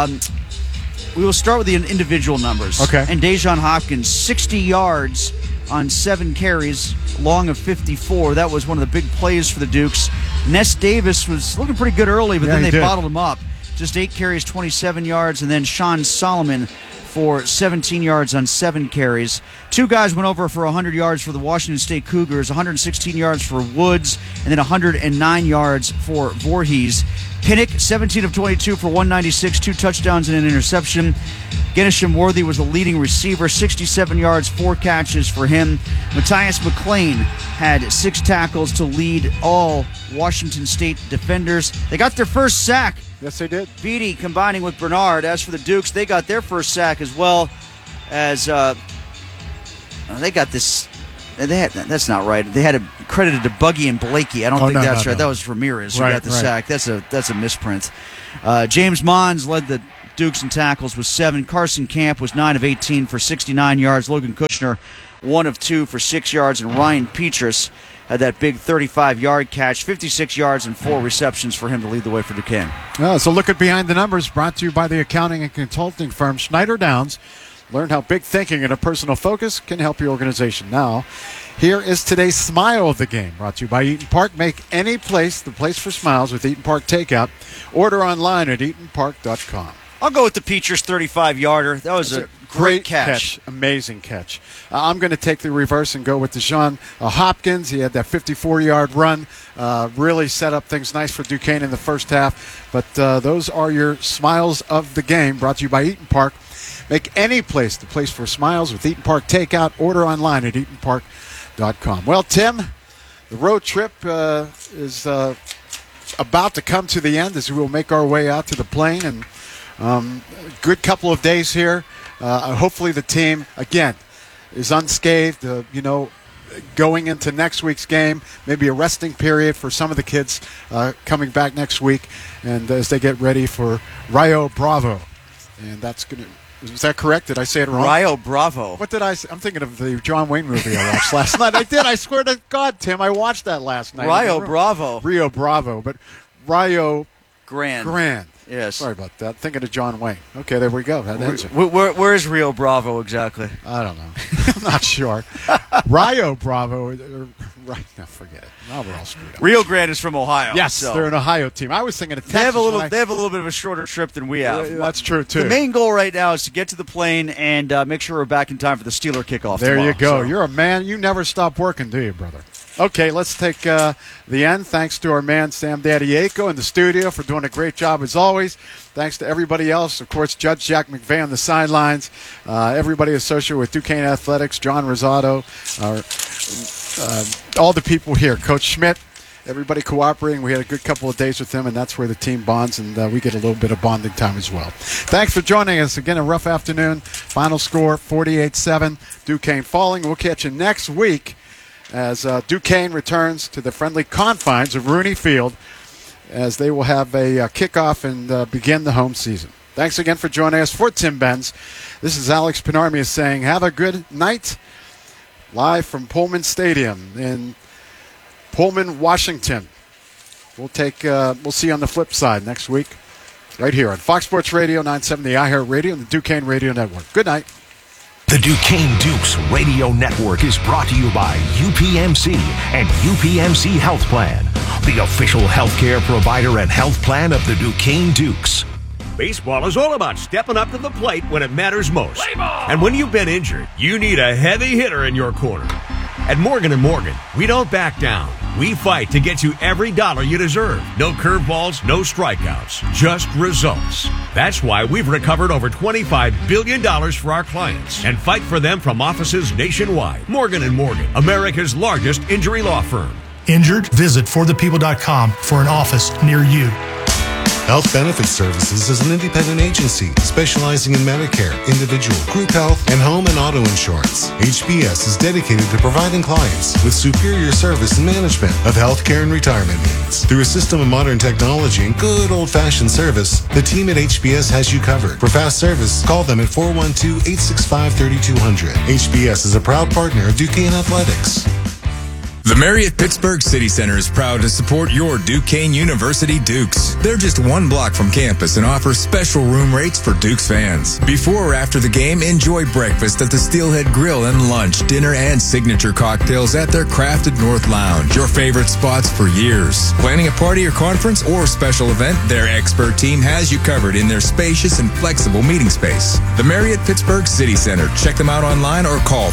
We will start with the individual numbers. Okay. And Dejon Hopkins, 60 yards on 7 carries, long of 54. That was one of the big plays for the Dukes. Ness Davis was looking pretty good early, but then they bottled him up. Just 8 carries, 27 yards. And then Sean Solomon for 17 yards on 7 carries. 2 guys went over for 100 yards for the Washington State Cougars, 116 yards for Woods, and then 109 yards for Voorhees. Pinnock, 17 of 22 for 196, 2 touchdowns and an interception. Ganisham-Worthy was the leading receiver, 67 yards, 4 catches for him. Matthias McLean had 6 tackles to lead all Washington State defenders. They got their first sack. Yes, they did. Beatty combining with Bernard. As for the Dukes, they got their first sack as well as they got this that's not right. They had it credited to Buggy and Blakey. I don't think that's right. No. That was Ramirez who Right, got the sack. That's a misprint. James Mons led the Dukes in tackles with 7. Carson Camp was 9 of 18 for 69 yards. Logan Kushner, 1 of 2 for 6 yards. And Ryan Petrus had that big 35-yard catch, 56 yards and 4 receptions for him to lead the way for Duquesne. So look at Behind the Numbers, brought to you by the accounting and consulting firm Schneider Downs. Learn how big thinking and a personal focus can help your organization. Now, here is today's Smile of the Game, brought to you by Eaton Park. Make any place the place for smiles with Eaton Park Takeout. Order online at eatonpark.com. I'll go with the Petrus 35-yarder. That was a great catch. Amazing catch. I'm going to take the reverse and go with Deshaun Hopkins. He had that 54-yard run. Really set up things nice for Duquesne in the first half. But those are your Smiles of the Game, brought to you by Eaton Park. Make any place the place for smiles with Eaton Park Takeout. Order online at eatonpark.com. Well, Tim, the road trip is about to come to the end as we will make our way out to the plane. And good couple of days here. Hopefully the team, again, is unscathed. Going into next week's game, maybe a resting period for some of the kids coming back next week, and as they get ready for Rio Bravo. And that's going to... Is that correct? Did I say it wrong? Rio Bravo. What did I say? I'm thinking of the John Wayne movie I watched last night. I did. I swear to God, Tim, I watched that last night. Rio Bravo. Rio Bravo, but Rio Grand. Yes. Sorry about that. Thinking of John Wayne. Okay, there we go. That ends it. Where is Rio Bravo exactly? I don't know. I'm not sure. Rio Bravo. Right, no, forget it. Now we're all screwed up. Rio Grande is from Ohio. Yes, so. They're an Ohio team. I was thinking of Texas. They have a little bit of a shorter trip than we have. That's true too. The main goal right now is to get to the plane and make sure we're back in time for the Steeler kickoff. There tomorrow, you go. So. You're a man. You never stop working, do you, brother? Okay, let's take the end. Thanks to our man, Sam Daddiaco, in the studio for doing a great job as always. Thanks to everybody else. Of course, Judge Jack McVeigh on the sidelines. Everybody associated with Duquesne Athletics, John Rosado, all the people here. Coach Schmidt, everybody cooperating. We had a good couple of days with him, and that's where the team bonds, and we get a little bit of bonding time as well. Thanks for joining us. Again, a rough afternoon. Final score, 48-7. Duquesne falling. We'll catch you next week as Duquesne returns to the friendly confines of Rooney Field as they will have a kickoff and begin the home season. Thanks again for joining us. For Tim Benz, this is Alex Penarmia saying have a good night. Live from Pullman Stadium in Pullman, Washington. We'll see you on the flip side next week right here on Fox Sports Radio 970 iHeart Radio and the Duquesne Radio Network. Good night. The Duquesne Dukes Radio Network is brought to you by UPMC and UPMC Health Plan, the official healthcare provider and health plan of the Duquesne Dukes. Baseball is all about stepping up to the plate when it matters most. And when you've been injured, you need a heavy hitter in your corner. At Morgan & Morgan, we don't back down. We fight to get you every dollar you deserve. No curveballs, no strikeouts, just results. That's why we've recovered over $25 billion for our clients and fight for them from offices nationwide. Morgan & Morgan, America's largest injury law firm. Injured? Visit forthepeople.com for an office near you. Health Benefits Services is an independent agency specializing in Medicare, individual, group health, and home and auto insurance. HBS is dedicated to providing clients with superior service and management of healthcare and retirement needs. Through a system of modern technology and good old-fashioned service, the team at HBS has you covered. For fast service, call them at 412-865-3200. HBS is a proud partner of Duquesne Athletics. The Marriott Pittsburgh City Center is proud to support your Duquesne University Dukes. They're just one block from campus and offer special room rates for Dukes fans. Before or after the game, enjoy breakfast at the Steelhead Grill and lunch, dinner, and signature cocktails at their crafted North Lounge. Your favorite spots for years. Planning a party or conference or special event, their expert team has you covered in their spacious and flexible meeting space. The Marriott Pittsburgh City Center. Check them out online or call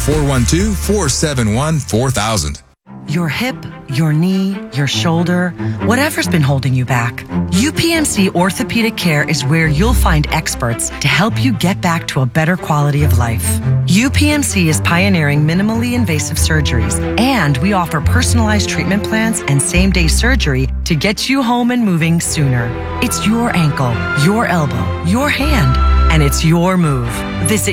412-471-4000. Your hip, your knee, your shoulder, whatever's been holding you back. UPMC Orthopedic Care is where you'll find experts to help you get back to a better quality of life. UPMC is pioneering minimally invasive surgeries, and we offer personalized treatment plans and same-day surgery to get you home and moving sooner. It's your ankle, your elbow, your hand. and it's your move. Visit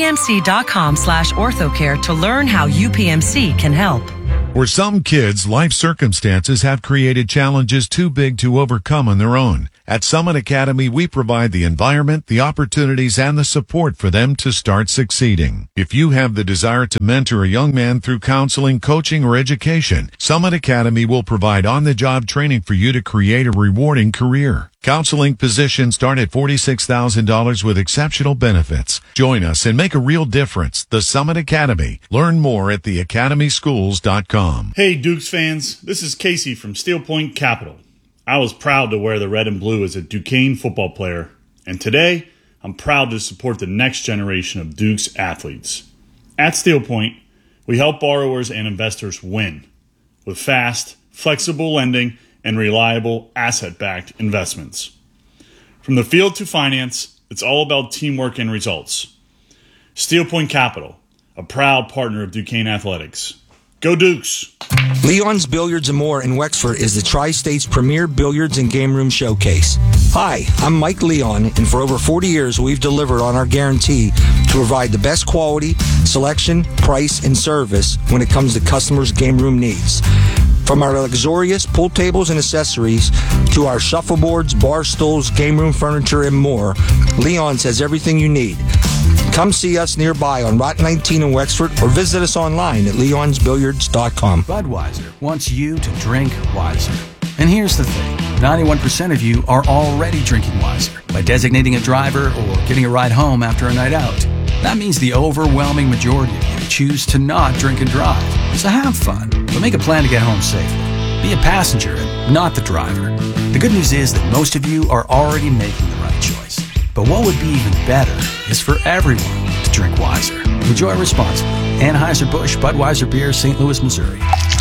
upmc.com/orthocare to learn how UPMC can help. For some kids, life circumstances have created challenges too big to overcome on their own. At Summit Academy, we provide the environment, the opportunities, and the support for them to start succeeding. If you have the desire to mentor a young man through counseling, coaching, or education, Summit Academy will provide on-the-job training for you to create a rewarding career. Counseling positions start at $46,000 with exceptional benefits. Join us and make a real difference. The Summit Academy. Learn more at theacademyschools.com. Hey Dukes fans, this is Casey from Steel Point Capital. I was proud to wear the red and blue as a Duquesne football player, and today I'm proud to support the next generation of Dukes athletes. At Steel Point, we help borrowers and investors win with fast, flexible lending and reliable asset-backed investments. From the field to finance, it's all about teamwork and results. Steel Point Capital, a proud partner of Duquesne Athletics. Go Dukes! Leon's Billiards and More in Wexford is the Tri-State's premier billiards and game room showcase. Hi, I'm Mike Leon, and for over 40 years we've delivered on our guarantee to provide the best quality, selection, price, and service when it comes to customers' game room needs. From our luxurious pool tables and accessories to our shuffleboards, bar stools, game room furniture, and more, Leon's has everything you need. Come see us nearby on Route 19 in Wexford or visit us online at leonsbilliards.com. Budweiser wants you to drink wiser. And here's the thing. 91% of you are already drinking wiser by designating a driver or getting a ride home after a night out. That means the overwhelming majority of you choose to not drink and drive. So have fun, but make a plan to get home safely. Be a passenger and not the driver. The good news is that most of you are already making the right choice. But what would be even better is for everyone to drink wiser. Enjoy responsibly. Anheuser-Busch Budweiser Beer, St. Louis, Missouri.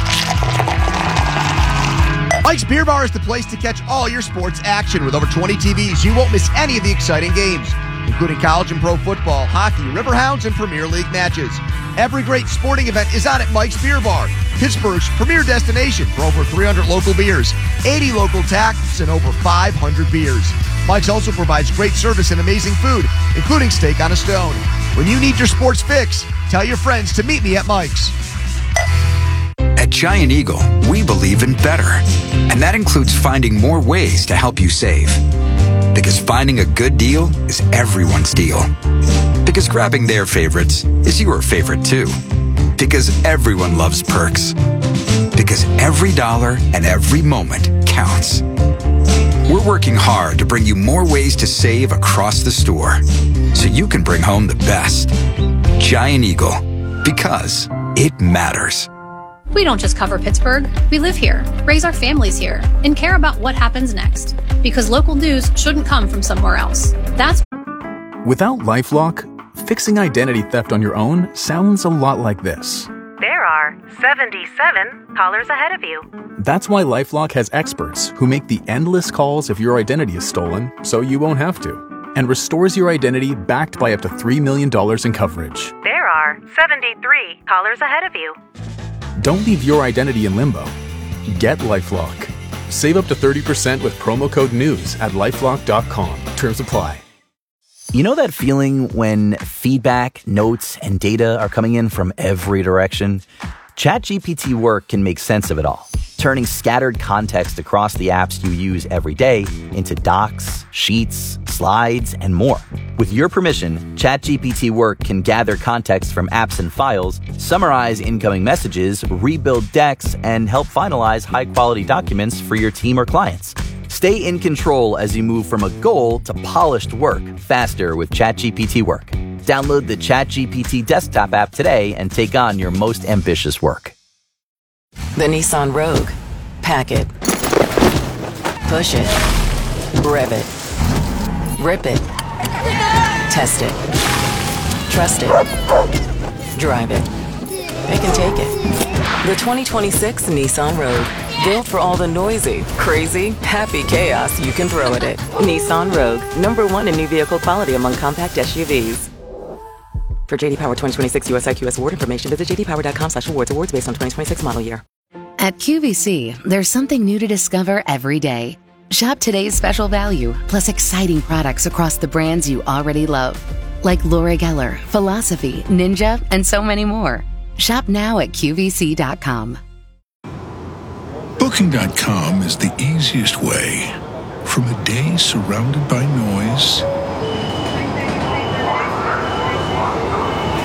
Mike's Beer Bar is the place to catch all your sports action. With over 20 TVs, you won't miss any of the exciting games, including college and pro football, hockey, Riverhounds, and Premier League matches. Every great sporting event is on at Mike's Beer Bar, Pittsburgh's premier destination for over 300 local beers, 80 local taps, and over 500 beers. Mike's also provides great service and amazing food, including steak on a stone. When you need your sports fix, tell your friends to meet me at Mike's. At Giant Eagle, we believe in better, and that includes finding more ways to help you save. Because finding a good deal is everyone's deal. Because grabbing their favorites is your favorite too. Because everyone loves perks. Because every dollar and every moment counts. We're working hard to bring you more ways to save across the store, so you can bring home the best. Giant Eagle, because it matters. We don't just cover Pittsburgh. We live here, raise our families here, and care about what happens next. Because local news shouldn't come from somewhere else. That's Without LifeLock, fixing identity theft on your own sounds a lot like this. There are 77 callers ahead of you. That's why LifeLock has experts who make the endless calls if your identity is stolen, so you won't have to, and restores your identity backed by up to $3 million in coverage. There are 73 callers ahead of you. Don't leave your identity in limbo. Get LifeLock. Save up to 30% with promo code NEWS at LifeLock.com. Terms apply. You know that feeling when feedback, notes, and data are coming in from every direction? ChatGPT Work can make sense of it all, turning scattered context across the apps you use every day into docs, sheets, slides, and more. With your permission, ChatGPT Work can gather context from apps and files, summarize incoming messages, rebuild decks, and help finalize high-quality documents for your team or clients. Stay in control as you move from a goal to polished work faster with ChatGPT Work. Download the ChatGPT desktop app today and take on your most ambitious work. The Nissan Rogue. Pack it. Push it. Rev it. Rip it. Test it. Trust it. Drive it. Pick and take it. The 2026 Nissan Rogue. Built for all the noisy, crazy, happy chaos you can throw at it. Nissan Rogue. #1 in new vehicle quality among compact SUVs. For JD Power 2026 US IQS award information, visit jdpower.com/awards. Awards based on 2026 model year. At QVC, there's something new to discover every day. Shop today's special value, plus exciting products across the brands you already love. Like Laura Geller, Philosophy, Ninja, and so many more. Shop now at QVC.com. Booking.com is the easiest way. From a day surrounded by noise